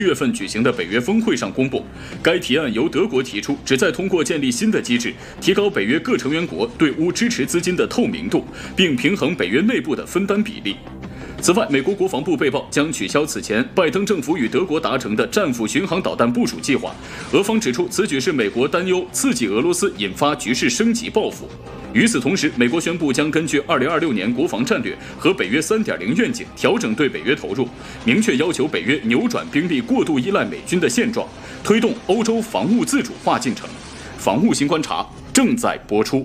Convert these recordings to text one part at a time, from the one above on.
月份举行的北约峰会上公布，该提案由德国提出，旨在通过建立新的机制，提高北约各成员国对乌支持资金的透明度，并平衡北约内部的分担比例。此外，美国国防部被曝将取消此前拜登政府与德国达成的战斧巡航导弹部署计划。俄方指出，此举是美国担忧刺激俄罗斯引发局势升级报复。与此同时，美国宣布将根据2026年国防战略和北约3.0愿景调整对北约投入，明确要求北约扭转兵力过度依赖美军的现状，推动欧洲防务自主化进程。防务新观察正在播出。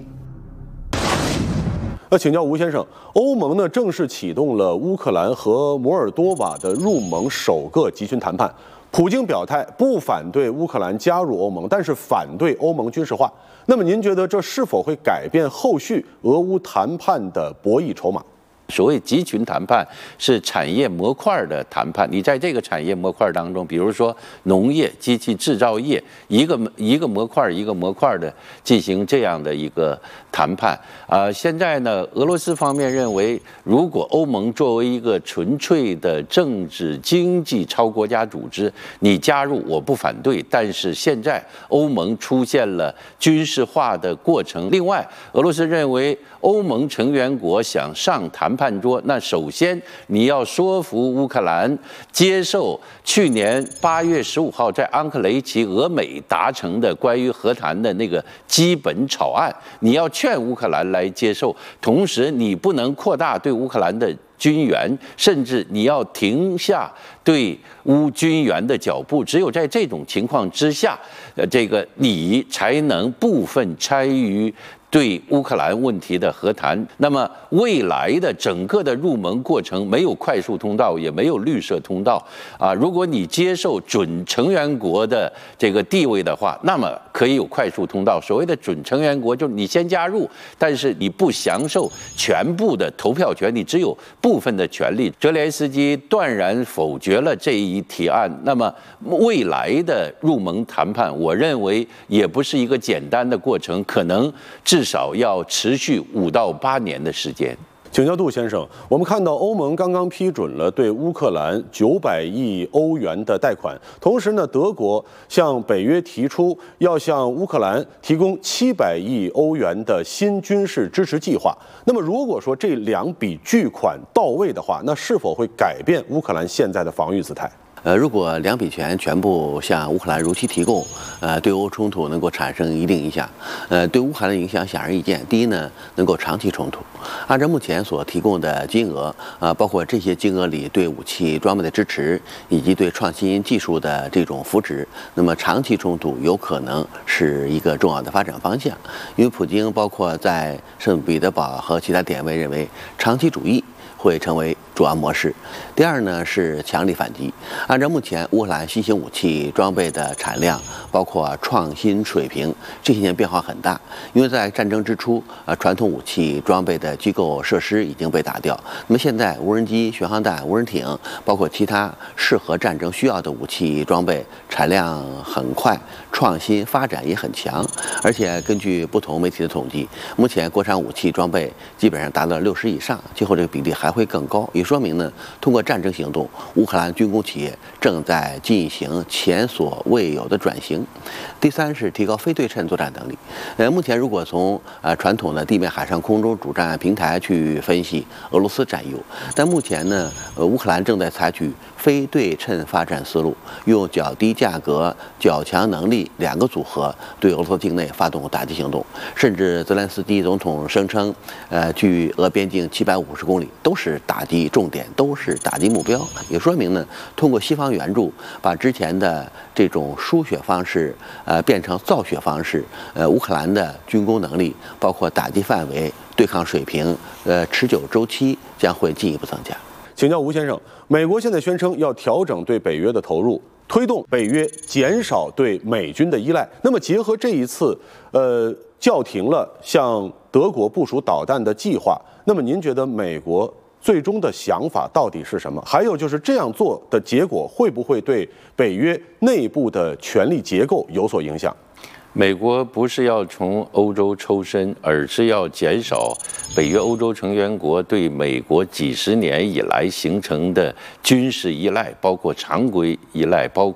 请教吴先生，欧盟呢正式启动了乌克兰和摩尔多瓦的入盟首个集群谈判。普京表态不反对乌克兰加入欧盟，但是反对欧盟军事化。那么您觉得这是否会改变后续俄乌谈判的博弈筹码？ 所谓集群谈判是产业模块的谈判，你在这个产业模块当中，比如说农业、机器制造业，一个模块一个模块的进行这样的一个谈判。现在呢，俄罗斯方面认为，如果欧盟作为一个纯粹的政治经济超国家组织，你加入我不反对，但是现在欧盟出现了军事化的过程。另外，俄罗斯认为欧盟成员国想上谈判桌，那首先你要说服乌克兰接受去年8月15号在安克雷奇俄美达成的关于和谈的那个基本草案，你要劝乌克兰来接受，同时你不能扩大对乌克兰的军援，甚至你要停下对乌军援的脚步。只有在这种情况之下，这个你才能部分参与对乌克兰问题的和谈。那么未来的整个的入盟过程没有快速通道，也没有绿色通道啊。如果你接受准成员国的这个地位的话，那么可以有快速通道。所谓的准成员国，就是你先加入，但是你不享受全部的投票权，你只有部分的权利。泽连斯基断然否决了这一提案。那么未来的入盟谈判，我认为也不是一个简单的过程，可能至少要持续5到8年的时间。 请教杜先生，我们看到欧盟刚刚批准了对乌克兰900亿欧元的贷款，同时呢，德国向北约提出要向乌克兰提供700亿欧元的新军事支持计划。那么，如果说这2笔巨款到位的话，那是否会改变乌克兰现在的防御姿态？ 如果2笔钱全部向乌克兰如期提供，对欧冲突能够产生一定影响。对乌克兰的影响显而易见。第一呢，能够长期冲突。按照目前所提供的金额，包括这些金额里对武器装备的支持，以及对创新技术的这种扶持，那么长期冲突有可能是一个重要的发展方向。因为普京包括在圣彼得堡和其他点位认为，长期主义会成为主要模式。第二呢是强力反击。按照目前乌克兰新型武器装备的产量，包括创新水平，这些年变化很大。因为在战争之初，传统武器装备的机构设施已经被打掉。那么现在无人机、巡航弹、无人艇，包括其他适合战争需要的武器装备，产量很快，创新发展也很强。而且根据不同媒体的统计，目前国产武器装备基本上达到60以上，今后这个比例还会更高。也说明呢，通过战争行动，乌克兰军工企业正在进行前所未有的转型。第三是提高非对称作战能力。目前如果从传统的地面、海上、空中主战平台去分析，俄罗斯占优。但目前呢，乌克兰正在采取非对称发展思路，用较低价格、较强能力2个组合对俄罗斯境内发动打击行动。甚至泽连斯基总统声称，距俄边境750公里都是打击重点，都是打击目标。也说明呢，通过西方援助，把之前的这种输血方式，变成造血方式。乌克兰的军工能力，包括打击范围、对抗水平、持久周期将会进一步增加。 请教吴先生，美国现在宣称要调整对北约的投入，推动北约减少对美军的依赖。那么结合这一次，叫停了向德国部署导弹的计划，那么您觉得美国最终的想法到底是什么？还有就是这样做的结果会不会对北约内部的权力结构有所影响？ 美国不是要从欧洲抽身，而是要减少北约欧洲成员国对美国几十年以来形成的军事依赖，包括常规依赖，包括